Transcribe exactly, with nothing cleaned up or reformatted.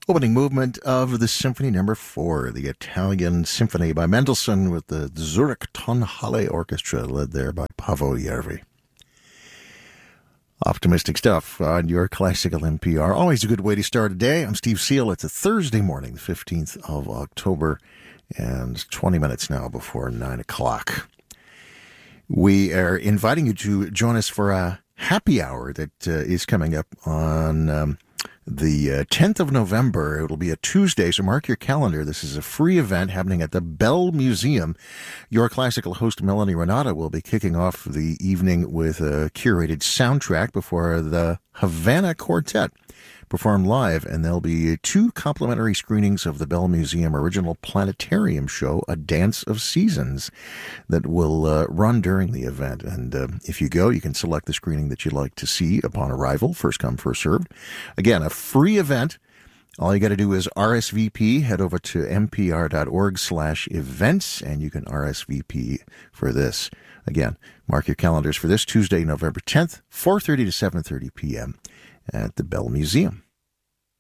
Opening movement of the Symphony Number Four, the Italian Symphony by Mendelssohn, with the Zurich Tonhalle Orchestra, led there by Paavo Järvi. Optimistic stuff on your Classical N P R. Always a good way to start a day. I'm Steve Seal. It's a Thursday morning, the fifteenth of October, and twenty minutes now before nine o'clock. We are inviting you to join us for a happy hour that uh, is coming up on um, the uh, tenth of November. It'll be a Tuesday, so mark your calendar. This is a free event happening at the Bell Museum. Your classical host, Melanie Renata, will be kicking off the evening with a curated soundtrack before the Havana Quartet perform live, and there'll be two complimentary screenings of the Bell Museum original planetarium show, A Dance of Seasons, that will uh, run during the event. And uh, if you go, you can select the screening that you'd like to see upon arrival, first come, first served. Again, a free event. All you got to do is R S V P. Head over to npr.org slash events, and you can R S V P for this. Again, mark your calendars for this Tuesday, November tenth, four thirty to seven thirty p.m. at the Bell Museum.